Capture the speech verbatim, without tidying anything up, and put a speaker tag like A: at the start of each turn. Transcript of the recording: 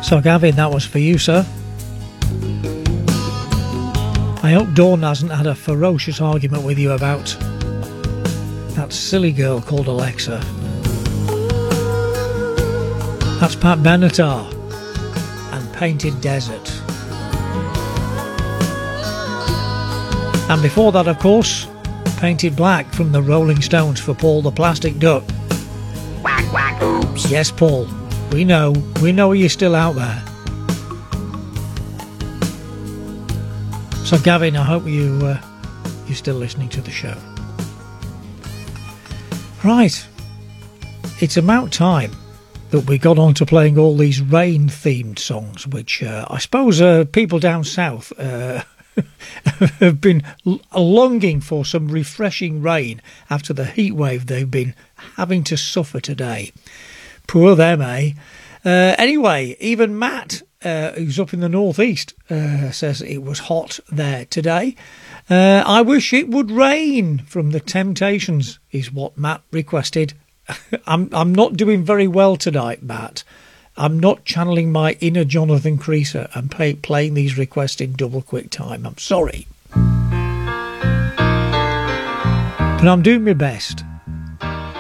A: So Gavin, that was for you, sir. I hope Dawn hasn't had a ferocious argument with you about that silly girl called Alexa. That's Pat Benatar and Painted Desert. And before that, of course, Painted Black from the Rolling Stones for Paul the Plastic Duck.
B: Quack, quack, oops.
A: Yes, Paul, we know, we know you're still out there. So Gavin, I hope you, uh, you're still listening to the show. Right, it's about time that we got on to playing all these rain-themed songs, which uh, I suppose uh, people down south uh, have been l- longing for some refreshing rain after the heat wave they've been having to suffer today. Poor them, eh? Uh, anyway, even Matt, uh, who's up in the northeast, uh, says it was hot there today. Uh, I wish it would rain from the Temptations, is what Matt requested. I'm I'm not doing very well tonight, Matt. I'm not channeling my inner Jonathan Creaser and play, playing these requests in double quick time. I'm sorry. But I'm doing my best.